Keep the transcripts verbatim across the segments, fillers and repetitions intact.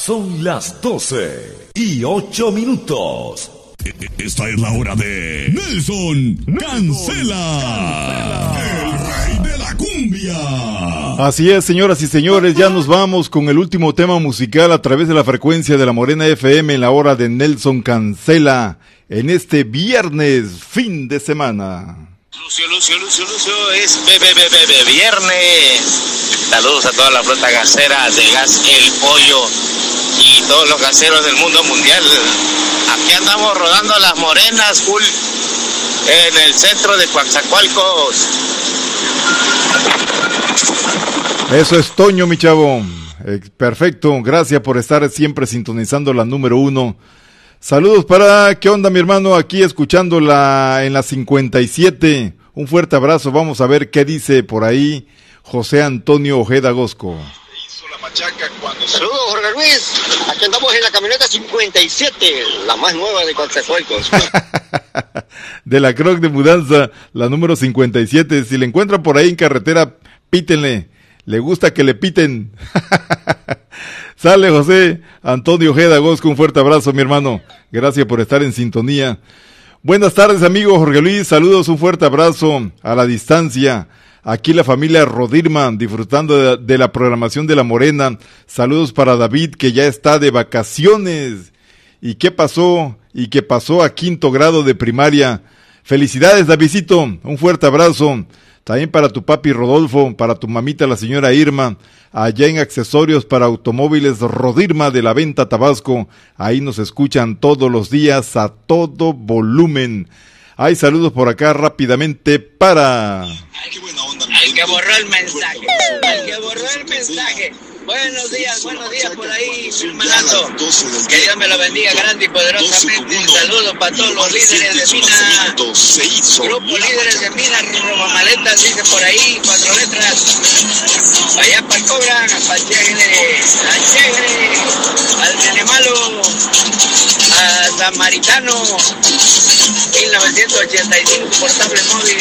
Son las doce y ocho minutos. Esta es la hora de Nelson Cancela, el rey de la cumbia. Así es, señoras y señores, ya nos vamos con el último tema musical a través de la frecuencia de la Morena F M en la hora de Nelson Cancela, en este viernes, fin de semana. Lucio, Lucio, Lucio, Lucio, es bebé, bebé, bebé, viernes. Saludos a toda la flota gasera de Gas El Pollo y todos los gaseros del mundo mundial. Aquí andamos rodando las morenas full en el centro de Coatzacoalcos. Eso es Toño, mi chavo. Eh, perfecto, gracias por estar siempre sintonizando la número uno. Saludos para, ¿qué onda mi hermano? Aquí escuchándola en la cincuenta y siete. Un fuerte abrazo, vamos a ver qué dice por ahí José Antonio Ojeda Gosco. Saludos, Jorge Luis. Aquí andamos en la camioneta cincuenta y siete, la más nueva de Coatzacoalcos. De la Croc de mudanza, la número cincuenta y siete. Si le encuentran por ahí en carretera, pítenle. Le gusta que le piten. Sale José Antonio Ojeda Gosco, un fuerte abrazo, mi hermano. Gracias por estar en sintonía. Buenas tardes, amigo Jorge Luis. Saludos, un fuerte abrazo a la distancia. Aquí la familia Rodirman, disfrutando de, de la programación de La Morena. Saludos para David, que ya está de vacaciones. ¿Y qué pasó? Y que pasó a quinto grado de primaria. Felicidades, Davidcito. Un fuerte abrazo. También para tu papi Rodolfo, para tu mamita la señora Irma, allá en Accesorios para Automóviles Rodirma de la Venta Tabasco. Ahí nos escuchan todos los días a todo volumen. Hay saludos por acá rápidamente para... Ay, qué buena onda. Al que borró el mensaje. Al que borró el mensaje. Buenos días, buenos días por ahí, mi hermanazo. Que Dios me lo bendiga grande y poderosamente. Saludos para todos los líderes de Mina. Grupo líderes de Mina, Robamaletas, dice por ahí, cuatro letras. Allá para Cobra, para Chegre, a Chegre, al Menemalo, a Samaritano, mil novecientos ochenta y cinco, portable móvil.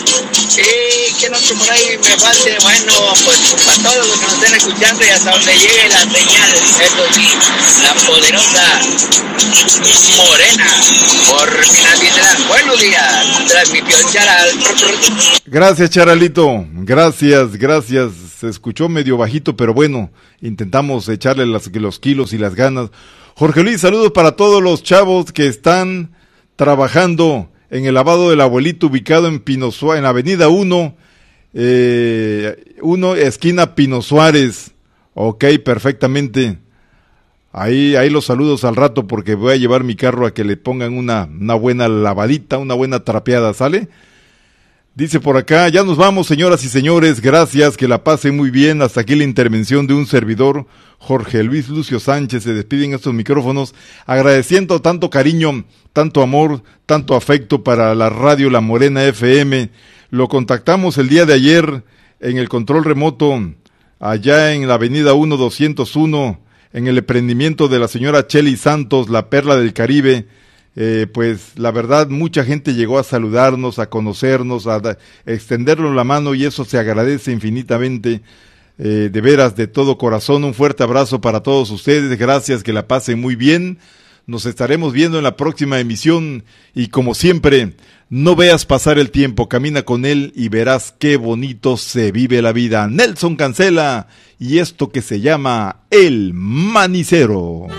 Y que no que por ahí me falte, bueno, pues para todos los que nos estén escuchando y hasta donde llegue la señal, eso sí, la poderosa Morena, porque nadie te da. Buenos días, transmitió Charal. Gracias, Charalito, gracias, gracias. Se escuchó medio bajito, pero bueno, intentamos echarle las, los kilos y las ganas. Jorge Luis, saludos para todos los chavos que están trabajando en el lavado del abuelito, ubicado en Pino Suárez, en la avenida uno, eh, uno, esquina Pino Suárez. Ok, perfectamente. Ahí, ahí los saludos al rato porque voy a llevar mi carro a que le pongan una, una buena lavadita, una buena trapeada, ¿sale? Dice por acá, ya nos vamos, señoras y señores, gracias, que la pasen muy bien. Hasta aquí la intervención de un servidor, Jorge Luis Lucio Sánchez. Se despiden estos micrófonos, agradeciendo tanto cariño, tanto amor, tanto afecto para la radio La Morena F M. Lo contactamos el día de ayer en el control remoto, allá en la avenida uno doscientos uno, en el emprendimiento de la señora Chely Santos, la Perla del Caribe. Eh, pues la verdad mucha gente llegó a saludarnos, a conocernos, a, a extendernos la mano y eso se agradece infinitamente, eh, de veras, de todo corazón. Un fuerte abrazo para todos ustedes, gracias, que la pasen muy bien. Nos estaremos viendo en la próxima emisión y como siempre, no veas pasar el tiempo, camina con él y verás qué bonito se vive la vida. Nelson Cancela y esto que se llama El Manicero.